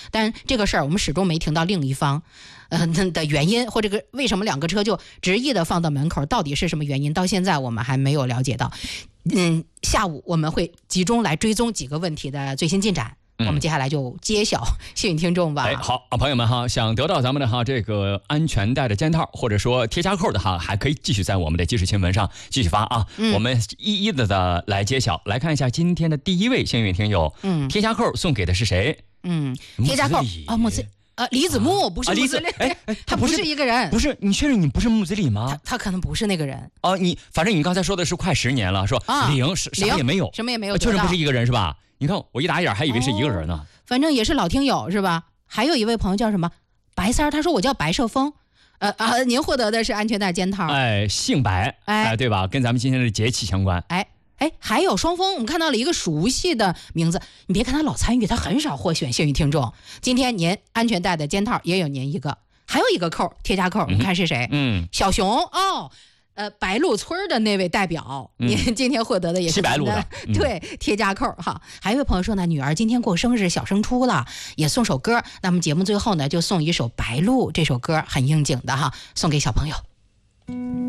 但是这个事儿我们始终没听到另一方的原因，或者为什么2个车就执意的放到门口，到底是什么原因，到现在我们还没有了解到。下午我们会集中来追踪几个问题的最新进展。我们接下来就揭晓幸运听众吧。 好，朋友们哈，想得到咱们的这个安全带的肩套，或者说贴加扣的还可以继续在我们的即时新闻上继续发啊。我们一一的来揭晓，来看一下今天的第一位幸运听友。贴加扣送给的是谁？ 贴加扣李子木，不是木子李，他不是一个人。 不是，你确认你不是木子李吗？ 他可能不是那个人。 反正你刚才说的是快10年了，说零啥也没有， 什么也没有， 确认不是一个人是吧？你看我一打眼还以为是一个人呢。 反正也是老听友是吧？还有一位朋友叫什么白三儿，他说我叫白胜峰。您获得的是安全带肩套。 姓白，对吧？跟咱们今天的节气相关。 还有双峰，我们看到了一个熟悉的名字。你别看他老参与，他很少获选幸运听众。今天您安全带的肩套也有您一个，还有一个扣贴加扣，你看是谁？小熊白鹿村的那位代表，您今天获得的也是西白鹿的， 对，贴加扣哈。还有一位朋友说呢，女儿今天过生日，小升初了，也送首歌。那么节目最后呢，就送一首《白鹿》，这首歌很应景的哈，送给小朋友。